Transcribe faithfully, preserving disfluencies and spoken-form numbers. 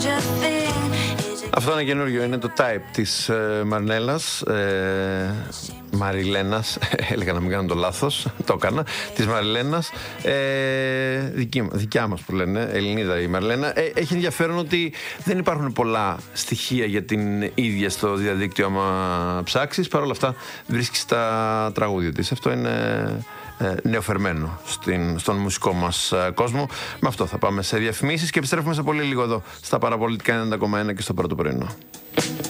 Αυτό είναι καινούριο, είναι το Type της ε, Μαρνέλας, ε, Μαριλένας, έλεγα να μην κάνω το λάθος, το έκανα, της Μαριλένας, ε, δική, δικιά μας που λένε, Ελληνίδα η Μαριλένα. Ε, έχει ενδιαφέρον ότι δεν υπάρχουν πολλά στοιχεία για την ίδια στο διαδίκτυο άμα ψάξεις, παρόλα αυτά βρίσκεις τα τραγούδια της. Αυτό είναι ε, νεοφερμένο στην, στον μουσικό μας ε, κόσμο. Με αυτό θα πάμε σε διαφημίσεις και επιστρέφουμε σε πολύ λίγο εδώ στα Παραπολιτικά ενενήντα κόμμα ένα και στο Πρώτο Πρωινό.